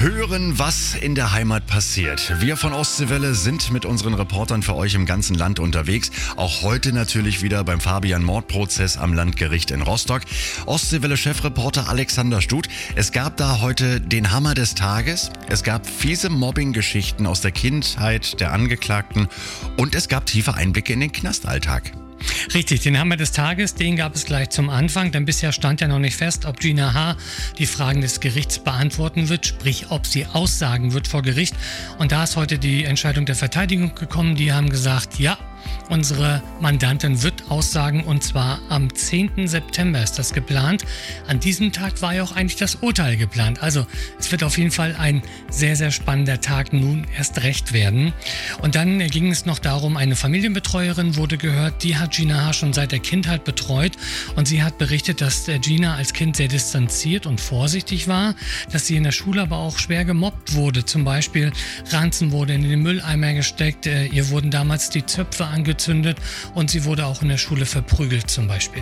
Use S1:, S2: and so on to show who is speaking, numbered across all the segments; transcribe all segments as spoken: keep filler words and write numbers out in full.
S1: Hören, was in der Heimat passiert. Wir von Ostseewelle sind mit unseren Reportern für euch im ganzen Land unterwegs. Auch heute natürlich wieder beim Fabian-Mordprozess am Landgericht in Rostock. Ostseewelle-Chefreporter Alexander Stut. Es gab da heute den Hammer des Tages. Es gab fiese Mobbing-Geschichten aus der Kindheit der Angeklagten. Und es gab tiefe Einblicke in den Knastalltag.
S2: Richtig, den Hammer des Tages, den gab es gleich zum Anfang, denn bisher stand ja noch nicht fest, ob Gina H. die Fragen des Gerichts beantworten wird, sprich, ob sie aussagen wird vor Gericht. Und da ist heute die Entscheidung der Verteidigung gekommen, die haben gesagt, ja, unsere Mandantin wird aussagen, und zwar am zehnten September ist das geplant. An diesem Tag war ja auch eigentlich das Urteil geplant. Also es wird auf jeden Fall ein sehr, sehr spannender Tag nun erst recht werden. Und dann ging es noch darum, eine Familienbetreuerin wurde gehört, die hat Gina H. schon seit der Kindheit betreut, und sie hat berichtet, dass Gina als Kind sehr distanziert und vorsichtig war, dass sie in der Schule aber auch schwer gemobbt wurde. Zum Beispiel Ranzen wurde in den Mülleimer gesteckt, ihr wurden damals die Zöpfe angezündet und sie wurde auch in der Schule verprügelt zum Beispiel.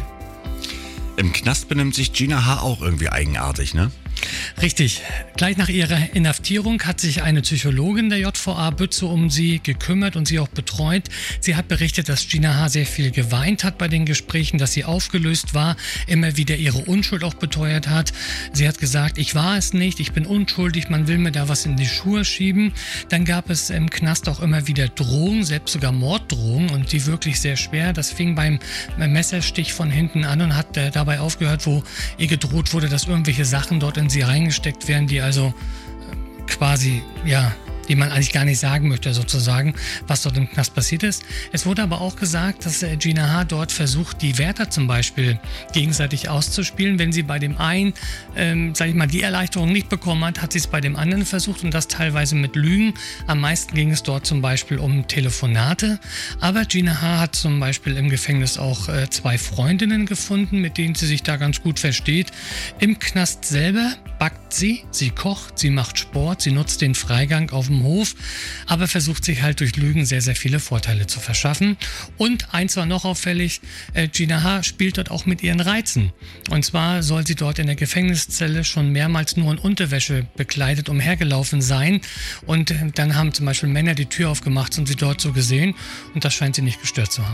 S1: Im Knast benimmt sich Gina H. auch irgendwie eigenartig, ne?
S2: Richtig. Gleich nach ihrer Inhaftierung hat sich eine Psychologin der J V A Bützow um sie gekümmert und sie auch betreut. Sie hat berichtet, dass Gina H. sehr viel geweint hat bei den Gesprächen, dass sie aufgelöst war, immer wieder ihre Unschuld auch beteuert hat. Sie hat gesagt, ich war es nicht, ich bin unschuldig, man will mir da was in die Schuhe schieben. Dann gab es im Knast auch immer wieder Drohungen, selbst sogar Morddrohungen, und die wirklich sehr schwer. Das fing beim Messerstich von hinten an und hat äh, dabei aufgehört, wo ihr gedroht wurde, dass irgendwelche Sachen dort in sie reingesteckt werden, die also quasi, ja, die man eigentlich gar nicht sagen möchte sozusagen, was dort im Knast passiert ist. Es wurde aber auch gesagt, dass Gina H. dort versucht, die Wärter zum Beispiel gegenseitig auszuspielen. Wenn sie bei dem einen, ähm, sag ich mal, die Erleichterung nicht bekommen hat, hat sie es bei dem anderen versucht, und das teilweise mit Lügen. Am meisten ging es dort zum Beispiel um Telefonate. Aber Gina H. hat zum Beispiel im Gefängnis auch äh, zwei Freundinnen gefunden, mit denen sie sich da ganz gut versteht. Im Knast selber backt sie, sie kocht, sie macht Sport, sie nutzt den Freigang auf dem Hof, aber versucht sich halt durch Lügen sehr, sehr viele Vorteile zu verschaffen. Und eins war noch auffällig, äh, Gina H. spielt dort auch mit ihren Reizen. Und zwar soll sie dort in der Gefängniszelle schon mehrmals nur in Unterwäsche bekleidet umhergelaufen sein. Und äh, dann haben zum Beispiel Männer die Tür aufgemacht und sie dort so gesehen, und das scheint sie nicht gestört zu haben.